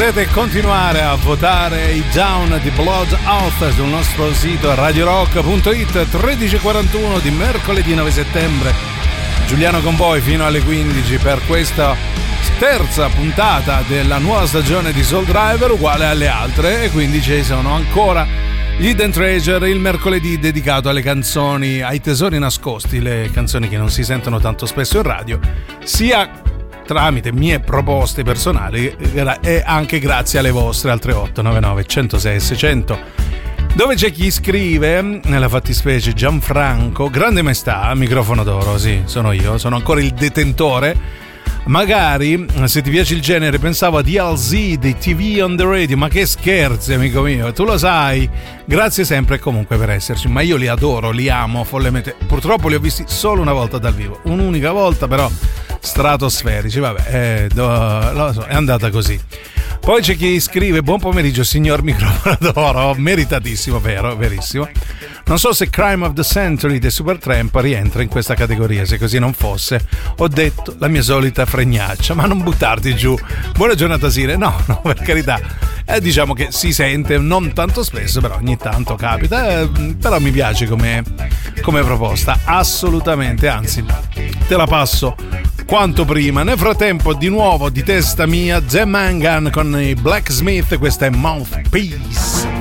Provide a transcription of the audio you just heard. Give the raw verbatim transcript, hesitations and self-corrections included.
Potete continuare a votare i Down di Blood Oath sul nostro sito radio rock punto it. Tredici e quarantuno di mercoledì nove settembre. Giuliano con voi fino alle quindici per questa terza puntata della nuova stagione di Soul Driver, uguale alle altre, e quindi ci sono ancora gli Hidden Treasure, il mercoledì dedicato alle canzoni, ai tesori nascosti, le canzoni che non si sentono tanto spesso in radio, sia tramite mie proposte personali e anche grazie alle vostre al tre otto nove nove uno zero sei sei zero zero, dove c'è chi scrive, nella fattispecie Gianfranco: grande maestà, microfono d'oro. Sì, sono io, sono ancora il detentore. Magari, se ti piace il genere, pensavo a D L Z di T V on the Radio, ma che scherzi, amico mio, tu lo sai. Grazie sempre e comunque per esserci, ma io li adoro, li amo follemente. Purtroppo li ho visti solo una volta dal vivo, un'unica volta, però stratosferici, vabbè, eh, do, lo so, è andata così. Poi c'è chi scrive: buon pomeriggio signor microfono d'oro, meritatissimo, vero, verissimo. Non so se Crime of the Century dei Supertramp rientra in questa categoria, se così non fosse ho detto la mia solita fregnaccia, ma non buttarti giù. Buona giornata Sire. No, no, per carità, eh, diciamo che si sente non tanto spesso, però ogni tanto capita, eh, però mi piace come, come proposta, assolutamente, anzi te la passo quanto prima. Nel frattempo, di nuovo di testa mia, The Mangan con i Blacksmith, questa è Mouthpiece.